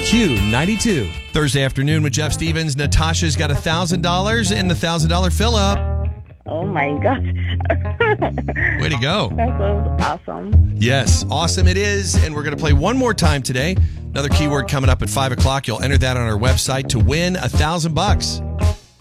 Q92. Thursday afternoon with Jeff Stevens. Natasha's got $1,000 in the $1,000 fill-up. Oh, my gosh. Way to go. That was awesome. Yes, awesome it is. And we're going to play one more time today. Another keyword coming up at 5 o'clock. You'll enter that on our website to win $1,000.